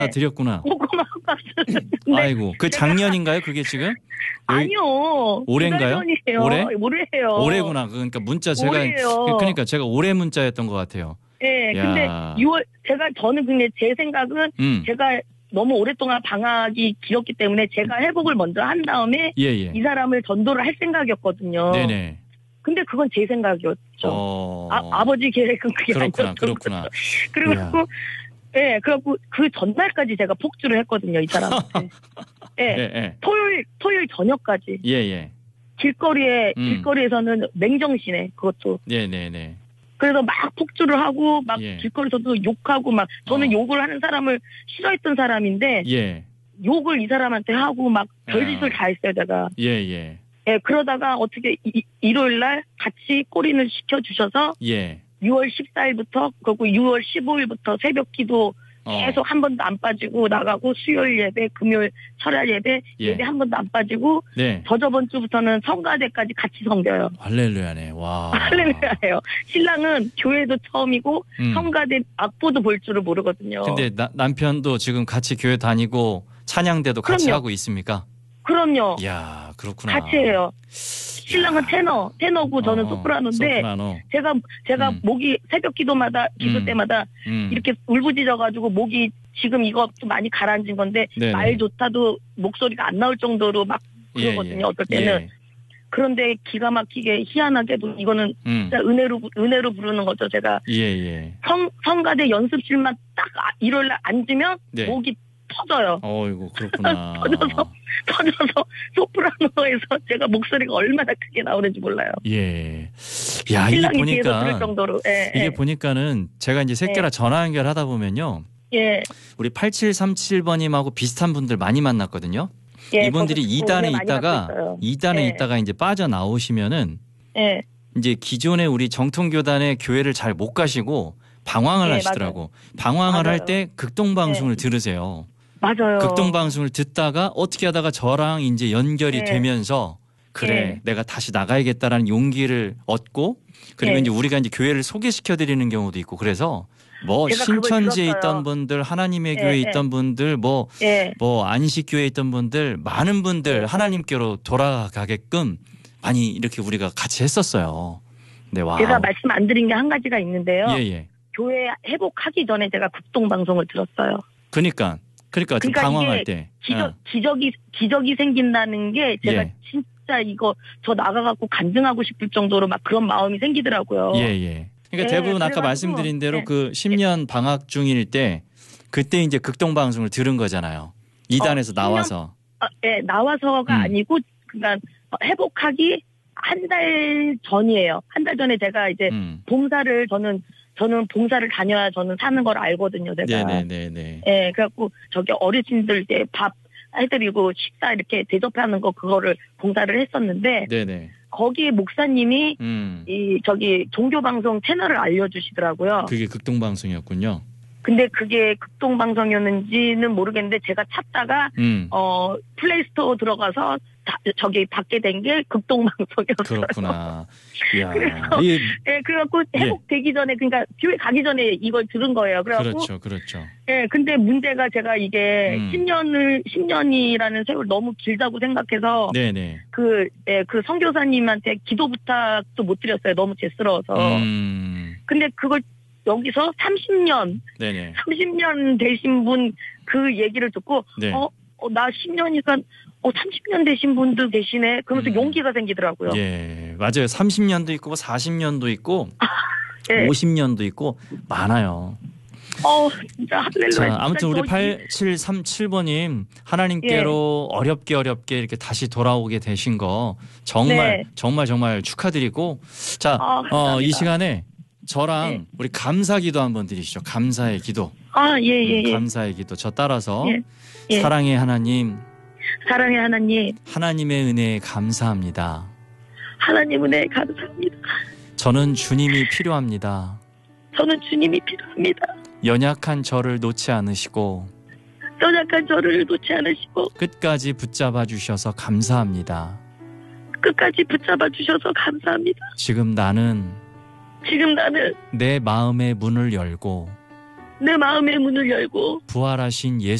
드렸구나. 고구마 박스. 아이고, 그 작년인가요? 그게 지금? 아니요. 올해인가요? 올해? 올해예요. 올해구나. 그러니까 문자 제가 올해예요. 그러니까 제가 올해 문자였던 것 같아요. 네, 야. 근데 6월 저는 근데 제 생각은 제가 너무 오랫동안 방학이 길었기 때문에 제가 회복을 먼저 한 다음에 예. 이 사람을 전도를 할 생각이었거든요. 네네. 근데 그건 제 생각이었죠. 아버지 계획은 그게 아니었던 그렇구나. 그리고 예, 그래갖고 그 전날까지 제가 폭주를 했거든요, 이 사람한테. 예. 토요일 저녁까지. 예. 길거리에서는 맹정신에 그것도. 네네네. 그래서 막 폭주를 하고 막 예. 길거리에서도 욕하고 막 저는 욕을 하는 사람을 싫어했던 사람인데 예. 욕을 이 사람한테 하고 막 별짓을 다 했어요, 제가. 예. 예, 그러다가 어떻게 일요일 날 같이 꼬리를 시켜주셔서 예. 6월 14일부터 그리고 6월 15일부터 새벽 기도 계속 한 번도 안 빠지고 나가고 수요일 예배, 금요일 철야 예배 한 번도 안 빠지고 저저번 주부터는 성가대까지 같이 섬겨요. 할렐루야네. 와. 할렐루야예요. 신랑은 교회도 처음이고 성가대 악보도 볼 줄을 모르거든요. 근데 남편도 지금 같이 교회 다니고 찬양대도 같이 하고 있습니까? 그럼요. 이야, 그렇구나. 같이 해요. 신랑은 테너고 저는 소프라노인데 제가 목이 새벽 기도 때마다 이렇게 울부짖어가지고 목이 지금 이것도 많이 가라앉은 건데 말조차도 목소리가 안 나올 정도로 막 그러거든요. 어떨 때는. 그런데 기가 막히게 희한하게도 이거는 진짜 은혜로 부르는 거죠. 제가 성가대 연습실만 딱 일요일 날 앉으면 목이 터져요. 어이구, 그렇구나. 터져서 소프라노에서 제가 목소리가 얼마나 크게 나오는지 몰라요. 예. 야, 이게 보니까 들을 정도로. 이게 보니까는 제가 이제 새끼라 전화 연결하다 보면요. 예. 우리 8737번님하고 비슷한 분들 많이 만났거든요. 이분들이 2단에 있다가 이제 빠져나오시면은 이제 기존에 우리 정통교단의 교회를 잘 못 가시고 방황을 하시더라고. 방황을 할 때 극동방송을 들으세요. 맞아요. 극동방송을 듣다가 어떻게 하다가 저랑 이제 연결이 되면서 내가 다시 나가야겠다라는 용기를 얻고 그리고 이제 우리가 이제 교회를 소개시켜 드리는 경우도 있고 그래서 뭐 신천지에 있던 분들, 하나님의 교회에 있던 분들, 뭐 안식교회에 있던 분들, 많은 분들 하나님께로 돌아가게끔 많이 이렇게 우리가 같이 했었어요. 네, 와. 제가 말씀 안 드린 게 한 가지가 있는데요. 예. 교회 회복하기 전에 제가 극동방송을 들었어요. 그러니까 좀 방황할 때 기적이 생긴다는 게 제가 진짜 이거 저 나가갖고 간증하고 싶을 정도로 막 그런 마음이 생기더라고요. 예. 그러니까 대부분 아까 말씀드린 대로 그 10년 방학 중일 때 그때 이제 극동방송을 들은 거잖아요. 2단에서 나와서. 나와서가 아니고 그러니까 회복하기 한 달 전이에요. 한 달 전에 제가 이제 봉사를 저는 봉사를 다녀야 저는 사는 걸 알거든요, 제가. 네네네. 예, 그래갖고 저기 어르신들 이제 밥 해드리고 식사 이렇게 대접하는 거 그거를 봉사를 했었는데. 네네. 거기 목사님이 저기 종교방송 채널을 알려주시더라고요. 그게 극동방송이었군요. 근데 그게 극동방송이었는지는 모르겠는데 제가 찾다가 플레이스토어 들어가서 저기 받게 된 게 극동방송이었어요. 그렇구나. 그래갖고 회복되기 전에 그러니까 교회 가기 전에 이걸 들은 거예요. 그렇죠. 근데 문제가 제가 이게 10년이라는 세월 너무 길다고 생각해서 그 선교사님한테 기도 부탁도 못 드렸어요. 너무 제스러워서. 근데 그걸 여기서 30년 되신 분 그 얘기를 듣고 나 10년이니까 30년 되신 분도 계시네. 그러면서 용기가 생기더라고요. 예, 맞아요. 30년도 있고 40년도 있고 50년도 있고 많아요. 진짜 할렐루야. 자, 아무튼 우리 8737번님 하나님께로 어렵게 이렇게 다시 돌아오게 되신 거 정말 축하드리고 자, 이 시간에 저랑 우리 감사기도 한번 드리시죠. 감사의 기도. 감사의 기도. 저 따라서 사랑의 하나님. 하나님의 은혜에 감사합니다. 하나님 은혜에 감사합니다. 저는 주님이 필요합니다. 연약한 저를 놓지 않으시고 끝까지 붙잡아 주셔서 감사합니다. 지금 나는 내 마음의 문을 열고 내 마음의 문을 열고 부활하신